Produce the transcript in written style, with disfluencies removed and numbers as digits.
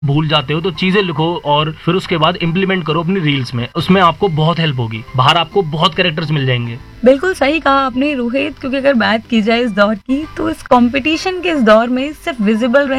भूल जाते हो तो चीजें लिखो और फिर उसके बाद इम्प्लीमेंट करो अपनी रील्स में, उसमें आपको बहुत हेल्प होगी, बाहर आपको बहुत कैरेक्टर्स मिल जाएंगे। बिल्कुल सही कहा आपने रोहित, क्योंकि अगर बात की जाए इस दौर की, तो इस कंपटीशन के इस दौर में सिर्फ विजिबल